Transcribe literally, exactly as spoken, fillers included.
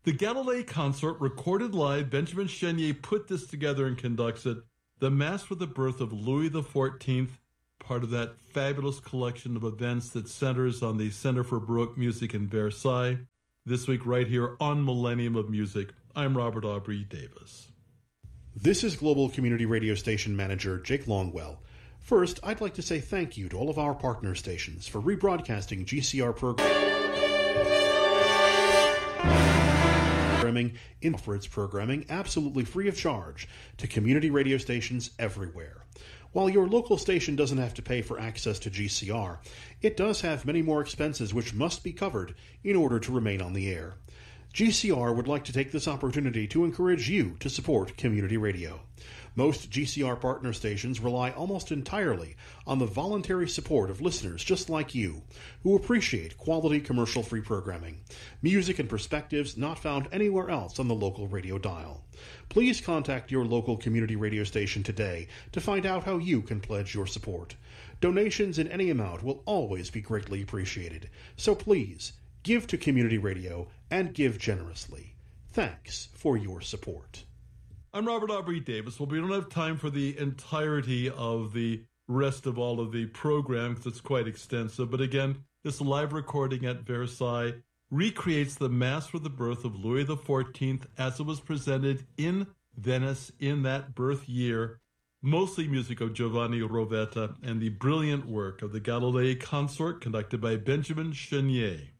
The Galilei Consort, recorded live. Benjamin Chenier put this together and conducts it. The Mass for the Birth of Louis the fourteenth, part of that fabulous collection of events that centers on the Center for Baroque Music in Versailles. This week right here on Millennium of Music. I'm Robert Aubrey Davis. This is Global Community Radio Station Manager Jake Longwell. First, I'd like to say thank you to all of our partner stations for rebroadcasting G C R programming in for its programming absolutely free of charge to community radio stations everywhere. While your local station doesn't have to pay for access to G C R, it does have many more expenses which must be covered in order to remain on the air. G C R would like to take this opportunity to encourage you to support community radio. Most G C R partner stations rely almost entirely on the voluntary support of listeners just like you, who appreciate quality commercial-free programming, music and perspectives not found anywhere else on the local radio dial. Please contact your local community radio station today to find out how you can pledge your support. Donations in any amount will always be greatly appreciated, so please, give to community radio and give generously. Thanks for your support. I'm Robert Aubrey Davis. Well, we don't have time for the entirety of the rest of all of the program because it's quite extensive. But again, this live recording at Versailles recreates the Mass for the Birth of Louis the fourteenth as it was presented in Venice in that birth year. Mostly music of Giovanni Rovetta and the brilliant work of the Galilei Consort conducted by Benjamin Chenier.